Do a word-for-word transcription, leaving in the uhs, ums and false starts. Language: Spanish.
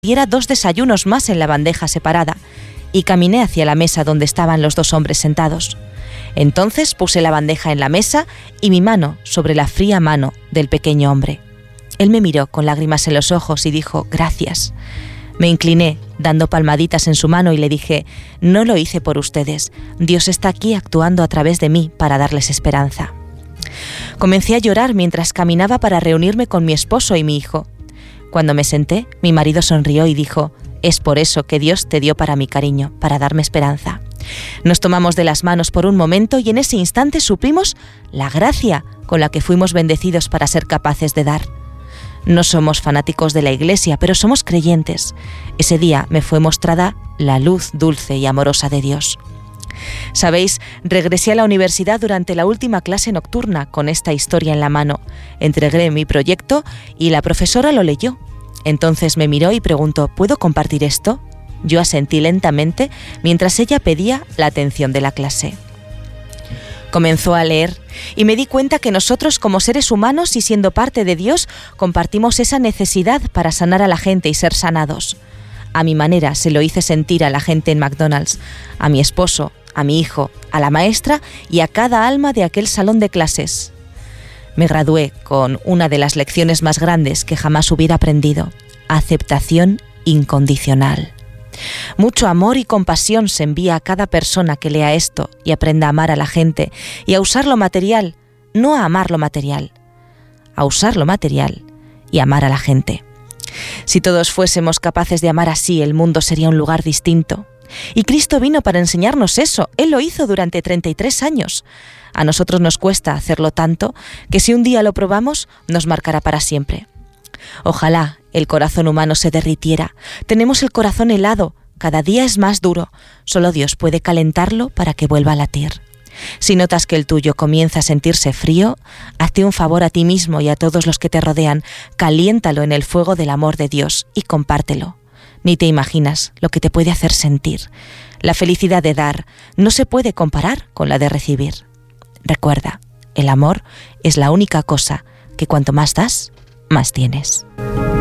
diera dos desayunos más en la bandeja separada, y caminé hacia la mesa donde estaban los dos hombres sentados. Entonces puse la bandeja en la mesa y mi mano sobre la fría mano del pequeño hombre. Él me miró con lágrimas en los ojos y dijo: «Gracias». Me incliné, dando palmaditas en su mano, y le dije: «No lo hice por ustedes. Dios está aquí actuando a través de mí para darles esperanza». Comencé a llorar mientras caminaba para reunirme con mi esposo y mi hijo. Cuando me senté, mi marido sonrió y dijo: «Es por eso que Dios te dio para mi cariño, para darme esperanza». Nos tomamos de las manos por un momento y en ese instante supimos la gracia con la que fuimos bendecidos para ser capaces de dar. No somos fanáticos de la Iglesia, pero somos creyentes. Ese día me fue mostrada la luz dulce y amorosa de Dios. Sabéis, regresé a la universidad durante la última clase nocturna con esta historia en la mano. Entregué mi proyecto y la profesora lo leyó. Entonces me miró y preguntó: ¿puedo compartir esto? Yo asentí lentamente mientras ella pedía la atención de la clase. Comenzó a leer y me di cuenta que nosotros, como seres humanos y siendo parte de Dios, compartimos esa necesidad para sanar a la gente y ser sanados. A mi manera se lo hice sentir a la gente en McDonald's, a mi esposo, a mi hijo, a la maestra y a cada alma de aquel salón de clases. Me gradué con una de las lecciones más grandes que jamás hubiera aprendido: aceptación incondicional. Mucho amor y compasión se envía a cada persona que lea esto y aprenda a amar a la gente y a usar lo material, no a amar lo material, a usar lo material y amar a la gente. Si todos fuésemos capaces de amar así, el mundo sería un lugar distinto. Y Cristo vino para enseñarnos eso. Él lo hizo durante treinta y tres años. A nosotros nos cuesta hacerlo tanto que si un día lo probamos, nos marcará para siempre. Ojalá el corazón humano se derritiera. Tenemos el corazón helado, cada día es más duro. Solo Dios puede calentarlo para que vuelva a latir. Si notas que el tuyo comienza a sentirse frío, hazte un favor a ti mismo y a todos los que te rodean. Caliéntalo en el fuego del amor de Dios y compártelo. Ni te imaginas lo que te puede hacer sentir. La felicidad de dar no se puede comparar con la de recibir. Recuerda, el amor es la única cosa que cuanto más das, más tienes.